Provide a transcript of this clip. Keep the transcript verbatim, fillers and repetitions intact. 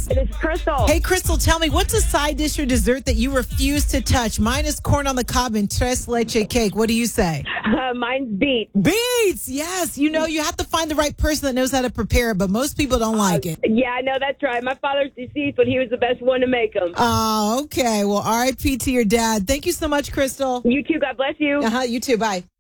this? This is Crystal. Hey, Crystal, tell me, what's a side dish or dessert that you refuse to touch? Mine is corn on the cob and tres leche cake. What do you say? Uh, mine's beets. Beets, yes. You know, you have to find the right person that knows how to prepare it, but most people don't like it. Yeah, I know, that's right. My father's deceased, but he was the best one to make them. Oh, okay. Well, R I P to your dad. Thank you so much, Crystal. You too. God bless you. Uh-huh, you too. Bye.